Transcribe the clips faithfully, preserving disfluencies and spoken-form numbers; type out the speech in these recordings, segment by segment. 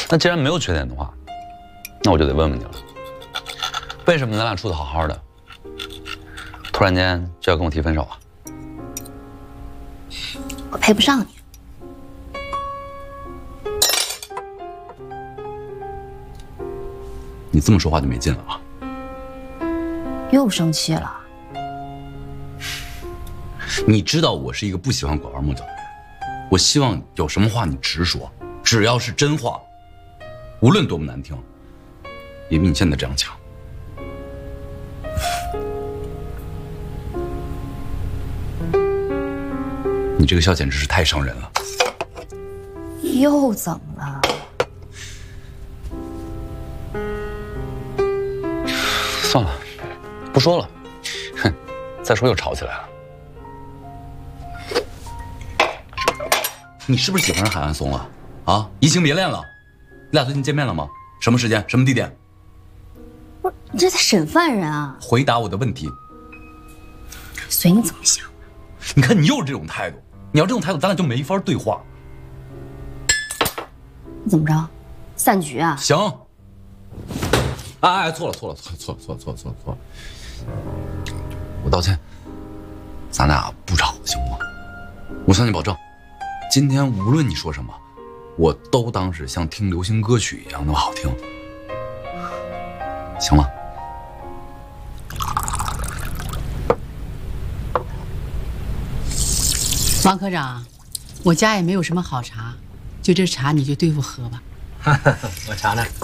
那既然没有缺点的话，那我就得问问你了，为什么咱俩处得好好的，突然间就要跟我提分手啊？ 我配不上你。 你这么说话就没劲了啊！ 又生气了？ 你知道我是一个不喜欢拐弯抹角的人，我希望有什么话你直说，只要是真话，无论多么难听，也比你现在这样强。你这个笑简直是太伤人了。 又怎么了？ 算了，不说了。哼，再说又吵起来了。你是不是喜欢上海岸松了？啊，移情别恋了？你俩最近见面了吗？什么时间？什么地点？ 不是，你这在审犯人啊！ 回答我的问题。 随你怎么想。 你看你又是这种态度，你要这种态度，咱俩就没法对话。 你怎么着？散局啊？ 行。哎哎，错了错了错了错了错了错了错了错了，我道歉。咱俩不吵行吗？我向你保证，今天无论你说什么，我都当是像听流行歌曲一样那么好听，行吗？ 王科长，我家也没有什么好茶，就这茶你就对付喝吧。 我尝尝。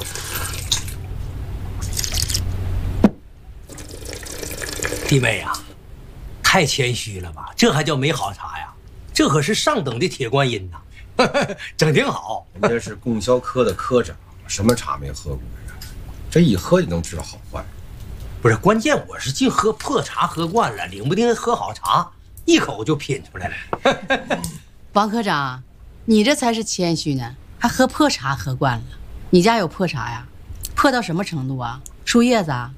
弟妹呀、啊，太谦虚了吧？这还叫没好茶呀？这可是上等的铁观音呐，整挺好。 人家是供销科的科长，什么茶没喝过呀？这一喝就能知道好坏。 不是，关键我是净喝破茶喝惯了，领不定喝好茶，一口就品出来了。 王科长，你这才是谦虚呢，还喝破茶喝惯了。你家有破茶呀？破到什么程度啊？树叶子啊？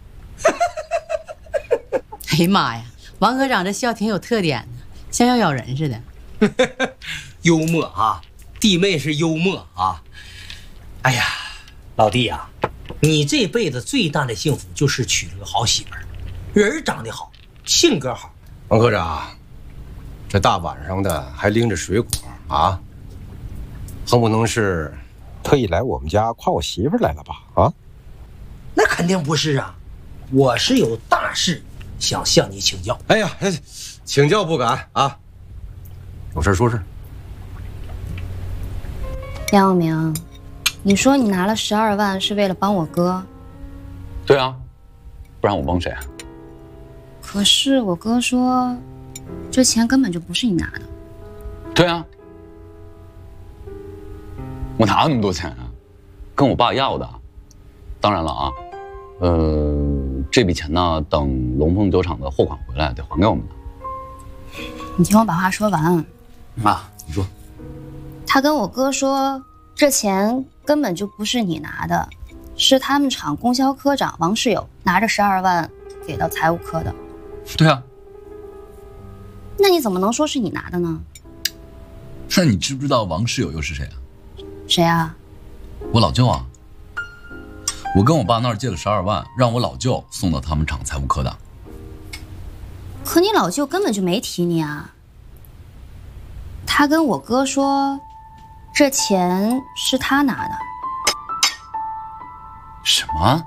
哎呀妈呀，王科长这笑挺有特点的，像要咬人似的。 幽默啊，弟妹是幽默啊。哎呀，老弟呀、啊，你这辈子最大的幸福就是娶了个好媳妇儿，人长得好，性格好。 王科长，这大晚上的还拎着水果啊，横不能是特意来我们家夸我媳妇来了吧？啊， 那肯定不是啊，我是有大事想向你请教。 哎呀，请教不敢啊，有事说事。 梁耀明，你说你拿了十二万是为了帮我哥？ 对啊，不然我帮谁啊？ 可是我哥说，这钱根本就不是你拿的。 对啊，我哪有那么多钱啊？跟我爸要的。当然了啊，呃，这笔钱呢，等龙凤酒厂的货款回来得还给我们的。 你听我把话说完。 啊，你说。 他跟我哥说，这钱根本就不是你拿的，是他们厂供销科长王世友拿着十二万给到财务科的。 对啊。 那你怎么能说是你拿的呢？ 那你知不知道王世友又是谁啊？ 谁啊？ 我老舅啊。我跟我爸那儿借了十二万，让我老舅送到他们厂财务科的。 可你老舅根本就没提你啊。他跟我哥说，这钱是他拿的。 什么？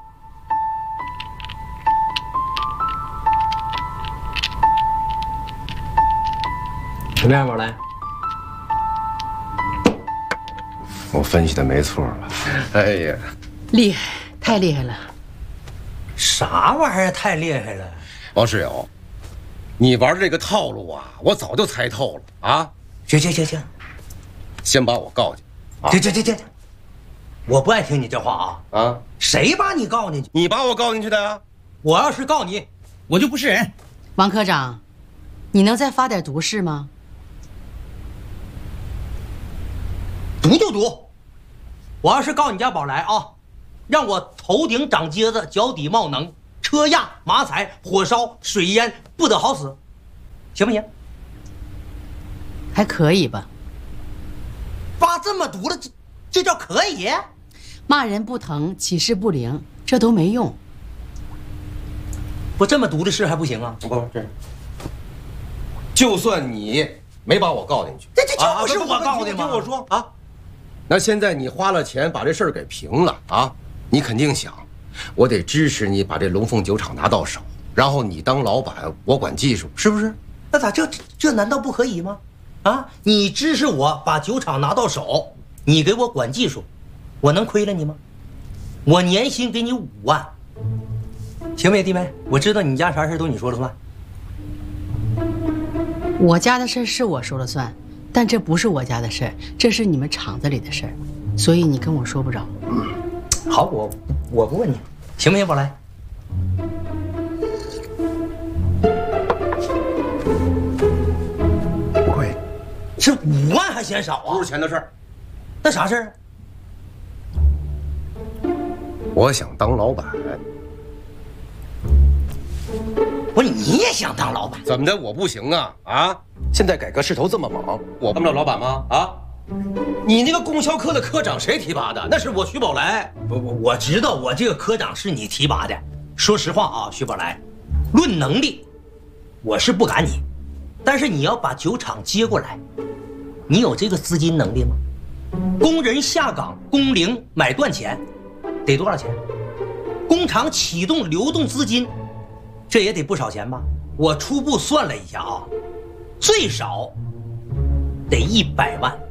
怎么样，宝来？ 我分析的没错吧？哎呀， 厉害，太厉害了！ 啥玩意儿太厉害了？ 王世友，你玩这个套路啊，我早就猜透了啊！ 行行行行， 先把我告进去。 行行行行，我不爱听你这话啊！ 啊， 谁把你告进去？ 你把我告进去的呀？ 我要是告你，我就不是人。 王科长，你能再发点毒誓吗？ 毒就毒，我要是告你家宝来啊，让我头顶长疖子，脚底冒脓，车压马踩，火烧水淹，不得好死，行不行？ 还可以吧。 发这么毒了， 这叫可以？ 骂人不疼，起誓不灵，这都没用。 不这么毒的事还不行啊？ 不，这就算你没把我告进去， 这这这不是我告的吗？ 听我说啊，那现在你花了钱把这事儿给平了啊，你肯定想，我得支持你把这龙凤酒厂拿到手，然后你当老板，我管技术，是不是？ 那咋这这难道不可以吗？啊，你支持我把酒厂拿到手，你给我管技术，我能亏了你吗？我年薪给你五万，行不行，弟妹？我知道你家啥事都你说了算。 我家的事是我说了算，但这不是我家的事，这是你们厂子里的事，所以你跟我说不着。 好，我我不问你，行不行，宝来？ 不亏， 这五万还嫌少啊？ 不是钱的事儿。 那啥事儿？ 我想当老板。 不是你也想当老板？ 怎么的？我不行啊啊！现在改革势头这么猛，我当不了老板吗？啊！你那个供销科的科长谁提拔的？那是我徐宝来。 不不，我知道我这个科长是你提拔的。说实话啊，徐宝来，论能力，我是不赶你，但是你要把酒厂接过来，你有这个资金能力吗？工人下岗，工龄买断钱，得多少钱？工厂启动流动资金，这也得不少钱吧？我初步算了一下啊，最少得一百万。